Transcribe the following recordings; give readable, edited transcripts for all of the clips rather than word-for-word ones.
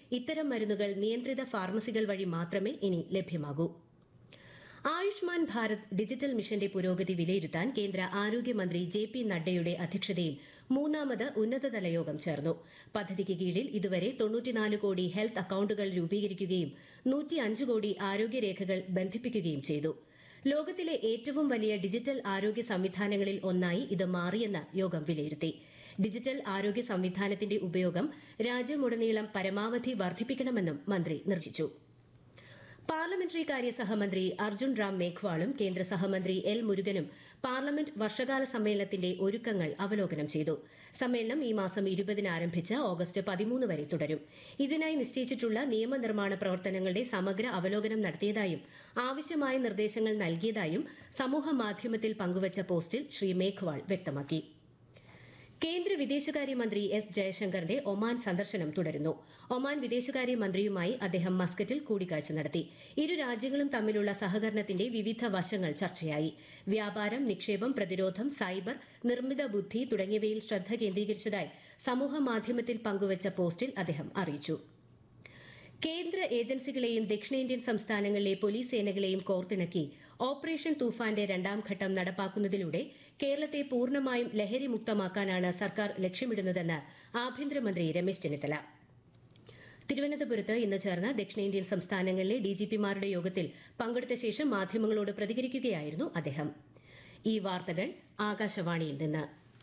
ഇത്തരം മരുന്നുകൾ നിയന്ത്രിത ഫാർമസികൾ വഴി മാത്രമേ ഇനി ലഭ്യമാകൂ. ആയുഷ്മാൻ ഭാരത് ഡിജിറ്റൽ മിഷന്റെ പുരോഗതി വിലയിരുത്താൻ കേന്ദ്ര ആരോഗ്യമന്ത്രി ജെ.പി. നഡ്ഡയുടെ അധ്യക്ഷതയിൽ മൂന്നാമത് ഉന്നതതല യോഗം ചേർന്നു. പദ്ധതിക്ക് കീഴിൽ ഇതുവരെ 94 കോടി ഹെൽത്ത് അക്കൌണ്ടുകൾ രൂപീകരിക്കുകയും 105 കോടി ആരോഗ്യരേഖകൾ ബന്ധിപ്പിക്കുകയും ചെയ്തു. ലോകത്തിലെ ഏറ്റവും വലിയ ഡിജിറ്റൽ ആരോഗ്യ സംവിധാനങ്ങളിൽ ഒന്നായി ഇത് മാറിയെന്ന് യോഗം വിലയിരുത്തി. ഡിജിറ്റൽ ആരോഗ്യ സംവിധാനത്തിന്റെ ഉപയോഗം രാജ്യമുടനീളം പരമാവധി വർദ്ധിപ്പിക്കണമെന്നും മന്ത്രി നിർദ്ദേശിച്ചു. പാർലമെന്ററി കാര്യ സഹമന്ത്രി അർജുൻ റാം മേഘ്വാളും കേന്ദ്ര സഹമന്ത്രി എൽ മുരുകനും പാർലമെന്റ് വർഷകാല സമ്മേളനത്തിന്റെ ഒരുക്കങ്ങൾ അവലോകനം ചെയ്തു. സമ്മേളനം ഈ മാസം 20-ന് ആരംഭിച്ച് ഓഗസ്റ്റ് 13 വരെ തുടരും. ഇതിനായി നിശ്ചയിച്ചിട്ടുള്ള നിയമനിർമ്മാണ പ്രവർത്തനങ്ങളുടെ സമഗ്ര അവലോകനം നടത്തിയതായും ആവശ്യമായ നിർദ്ദേശങ്ങൾ നൽകിയതായും സമൂഹമാധ്യമത്തിൽ പങ്കുവച്ച പോസ്റ്റിൽ ശ്രീ മേഘ്വാൾ വ്യക്തമാക്കി. കേന്ദ്ര വിദേശകാര്യമന്ത്രി എസ് ജയശങ്കറിന്റെ ഒമാൻ സന്ദർശനം തുടരുന്നു. ഒമാൻ വിദേശകാര്യമന്ത്രിയുമായി അദ്ദേഹം മസ്കറ്റിൽ കൂടിക്കാഴ്ച നടത്തി. ഇരു രാജ്യങ്ങളും തമ്മിലുള്ള സഹകരണത്തിന്റെ വിവിധ വശങ്ങൾ ചർച്ചയായി. വ്യാപാരം, നിക്ഷേപം, പ്രതിരോധം, സൈബർ, നിർമ്മിത ബുദ്ധി തുടങ്ങിയവയിൽ ശ്രദ്ധ കേന്ദ്രീകരിച്ചതായി സമൂഹമാധ്യമത്തിൽ പങ്കുവച്ച പോസ്റ്റിൽ അദ്ദേഹം അറിയിച്ചു. കേന്ദ്ര ഏജൻസികളെയും ദക്ഷിണേന്ത്യൻ സംസ്ഥാനങ്ങളിലെ പോലീസ് സേനകളെയും കോർത്തിണക്കി ഓപ്പറേഷൻ തൂഫാന്റെ രണ്ടാം ഘട്ടം നടപ്പാക്കുന്നതിലൂടെ കേരളത്തെ പൂർണ്ണമായും ലഹരിമുക്തമാക്കാനാണ് സർക്കാർ ലക്ഷ്യമിടുന്നതെന്ന് ആഭ്യന്തരമന്ത്രി രമേശ് ചെന്നിത്തല. തിരുവനന്തപുരത്ത് ഇന്ന് ചേർന്ന ദക്ഷിണേന്ത്യൻ സംസ്ഥാനങ്ങളിലെ ഡിജിപിമാരുടെ യോഗത്തിൽ പങ്കെടുത്ത ശേഷം മാധ്യമങ്ങളോട് പ്രതികരിക്കുകയായിരുന്നു അദ്ദേഹം. ഈ വാർത്തകൾ ആകാശവാണിയിൽ നിന്ന്.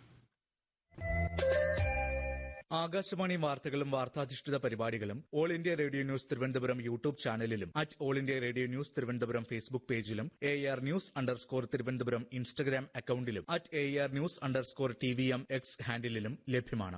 ആകാശവാണി വാർത്തകളും വാർത്താധിഷ്ഠിത പരിപാടികളും all India radio news Thiruvananthapuram YouTube ചാനലിലും all India radio news Thiruvananthapuram Facebook പേജിലും AR News_ തിരുവനന്തപുരം ഇൻസ്റ്റഗ്രാം അക്കൌണ്ടിലും AR News_TVM X ഹാൻഡിലും ലഭ്യമാണ്.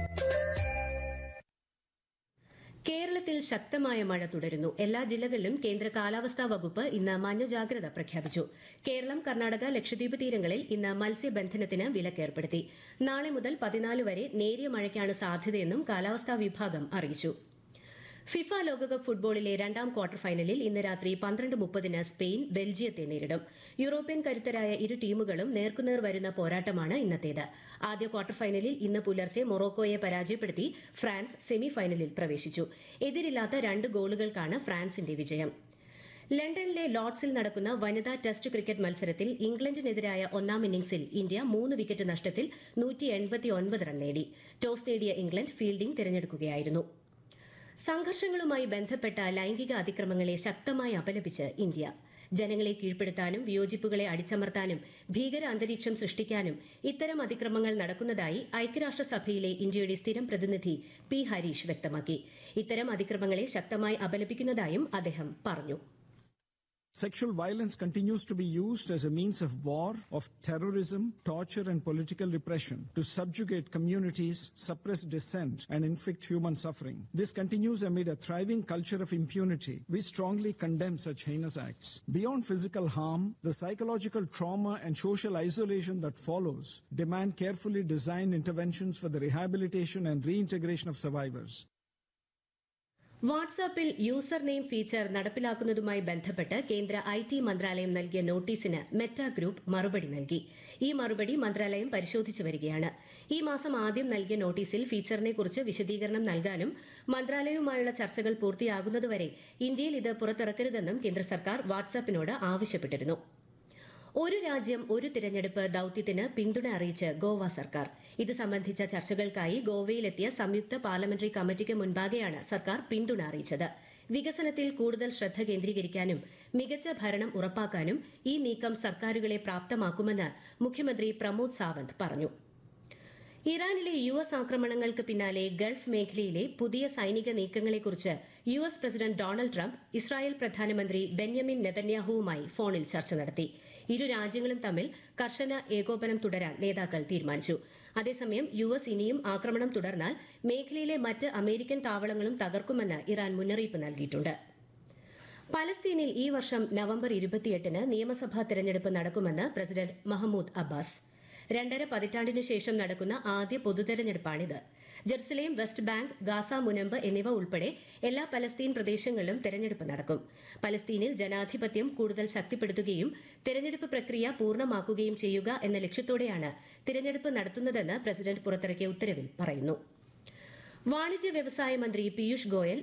കേരളത്തിൽ ശക്തമായ മഴ തുടരുന്നു. എല്ലാ ജില്ലകളിലും കേന്ദ്ര കാലാവസ്ഥാ വകുപ്പ് ഇന്ന് മഞ്ഞ ജാഗ്രത പ്രഖ്യാപിച്ചു. കേരളം, കർണാടക, ലക്ഷദ്വീപ് തീരങ്ങളിൽ ഇന്ന് മത്സ്യബന്ധനത്തിന് വിലക്കേർപ്പെടുത്തി. നാളെ മുതൽ 14 വരെ നേരിയ മഴയ്ക്കാണ് സാധ്യതയെന്നും കാലാവസ്ഥാ വിഭാഗം അറിയിച്ചു. ഫിഫ ലോകകപ്പ് ഫുട്ബോളിലെ രണ്ടാം ക്വാർട്ടർ ഫൈനലിൽ ഇന്ന് രാത്രി 12:30-ന് സ്പെയിൻ ബെൽജിയത്തെ നേരിടും. യൂറോപ്യൻ കരുത്തരായ ഇരു ടീമുകളും നേർക്കുനേർ വരുന്ന പോരാട്ടമാണ് ഇന്നത്തേത്. ആദ്യ ക്വാർട്ടർ ഫൈനലിൽ ഇന്ന് പുലർച്ചെ മൊറോക്കോയെ പരാജയപ്പെടുത്തി ഫ്രാൻസ് സെമിഫൈനലിൽ പ്രവേശിച്ചു. എതിരില്ലാത്ത 2 ഗോളുകൾക്കാണ് ഫ്രാൻസിന്റെ വിജയം. ലണ്ടനിലെ ലോർഡ്സിൽ നടക്കുന്ന വനിതാ ടെസ്റ്റ് ക്രിക്കറ്റ് മത്സരത്തിൽ ഇംഗ്ലണ്ടിനെതിരായ ഒന്നാം ഇന്നിംഗ്സിൽ ഇന്ത്യ 3 വിക്കറ്റ് നഷ്ടത്തിൽ 189 റൺ നേടി. ടോസ് നേടിയ ഇംഗ്ലണ്ട് ഫീൽഡിംഗ് തിരഞ്ഞെടുക്കുകയായിരുന്നു. സംഘർഷങ്ങളുമായി ബന്ധപ്പെട്ട ലൈംഗിക അതിക്രമങ്ങളെ ശക്തമായി അപലപിച്ച് ഇന്ത്യ. ജനങ്ങളെ കീഴ്പ്പെടുത്താനും വിയോജിപ്പുകളെ അടിച്ചമർത്താനും ഭീകര അന്തരീക്ഷം സൃഷ്ടിക്കാനും ഇത്തരം അതിക്രമങ്ങൾ നടക്കുന്നതായി ഐക്യരാഷ്ട്രസഭയിലെ ഇന്ത്യയുടെ സ്ഥിരം പ്രതിനിധി പി ഹരീഷ് വ്യക്തമാക്കി. ഇത്തരം അതിക്രമങ്ങളെ ശക്തമായി അപലപിക്കുന്നതായും അദ്ദേഹം പറഞ്ഞു. Sexual violence continues to be used as a means of war, of terrorism, torture and political repression to subjugate communities, suppress dissent and inflict human suffering. This continues amid a thriving culture of impunity. We strongly condemn such heinous acts. Beyond physical harm, the psychological trauma and social isolation that follows demand carefully designed interventions for the rehabilitation and reintegration of survivors. വാട്സാപ്പിൽ user name feature നടപ്പിലാക്കുന്നതുമായി ബന്ധപ്പെട്ട് കേന്ദ്ര IT മന്ത്രാലയം നൽകിയ നോട്ടീസിന് Meta group മറുപടി നൽകി. ഈ മറുപടി മന്ത്രാലയം പരിശോധിച്ചു വരികയാണ്. ഈ മാസം ആദ്യം നൽകിയ നോട്ടീസിൽ ഫീച്ചറിനെക്കുറിച്ച് വിശദീകരണം നൽകാനും മന്ത്രാലയവുമായുള്ള ചർച്ചകൾ പൂർത്തിയാകുന്നതുവരെ ഇന്ത്യയിൽ ഇത് പുറത്തിറക്കരുതെന്നും കേന്ദ്ര സർക്കാർ വാട്സാപ്പിനോട് ആവശ്യപ്പെട്ടിരുന്നു. ഒരു രാജ്യം ഒരു തിരഞ്ഞെടുപ്പ് ദൌത്യത്തിന് പിന്തുണ അറിയിച്ച് ഗോവ സർക്കാർ. ഇത് സംബന്ധിച്ച ചർച്ചകൾക്കായി ഗോവയിലെത്തിയ സംയുക്ത പാർലമെന്ററി കമ്മിറ്റിക്ക് മുൻപാകെയാണ് സർക്കാർ പിന്തുണ അറിയിച്ചത്. വികസനത്തിൽ കൂടുതൽ ശ്രദ്ധ കേന്ദ്രീകരിക്കാനും മികച്ച ഭരണം ഉറപ്പാക്കാനും ഈ നീക്കം സർക്കാരുകളെ പ്രാപ്തമാക്കുമെന്ന് മുഖ്യമന്ത്രി പ്രമോദ് സാവന്ത് പറഞ്ഞു. ഇറാനിലെ US ആക്രമണങ്ങൾക്ക് പിന്നാലെ ഗൾഫ് മേഖലയിലെ പുതിയ സൈനിക നീക്കങ്ങളെക്കുറിച്ച് US president Donald Trump Israel പ്രധാനമന്ത്രി ബെന്യാമിൻ നെതന്യാഹുവുമായി ഫോണിൽ ചർച്ച നടത്തി. ഇരു രാജ്യങ്ങളും തമ്മിൽ കർശന ഏകോപനം തുടരാൻ നേതാക്കൾ തീരുമാനിച്ചു. അതേസമയം US ഇനിയും ആക്രമണം തുടർന്നാൽ മേഖലയിലെ മറ്റ് അമേരിക്കൻ താവളങ്ങളും തകർക്കുമെന്ന് ഇറാൻ മുന്നറിയിപ്പ് നൽകിയിട്ടുണ്ട്. പലസ്തീനിൽ ഈ വർഷം നവംബർ 28-ന് നിയമസഭാ തെരഞ്ഞെടുപ്പ് നടക്കുമെന്ന് പ്രസിഡന്റ് മഹ്മൂദ് അബ്ബാസ്. 2.5 പതിറ്റാണ്ടിനു ശേഷം നടക്കുന്ന ആദ്യ പൊതുതെരഞ്ഞെടുപ്പാണിത്. ജെറുസലേം, വെസ്റ്റ് ബാങ്ക്, ഗാസ മുനമ്പ് എന്നിവ ഉൾപ്പെടെ എല്ലാ പലസ്തീൻ പ്രദേശങ്ങളിലും തെരഞ്ഞെടുപ്പ് നടക്കും. പലസ്തീനിൽ ജനാധിപത്യം കൂടുതൽ ശക്തിപ്പെടുത്തുകയും തെരഞ്ഞെടുപ്പ് പ്രക്രിയ പൂർണ്ണമാക്കുകയും ചെയ്യുക എന്ന ലക്ഷ്യത്തോടെയാണ് തിരഞ്ഞെടുപ്പ് നടത്തുന്നതെന്ന് പ്രസിഡന്റ് പുറത്തിറക്കിയ ഉത്തരവിൽ പറയുന്നു. വാണിജ്യ വ്യവസായ മന്ത്രി പീയൂഷ് ഗോയൽ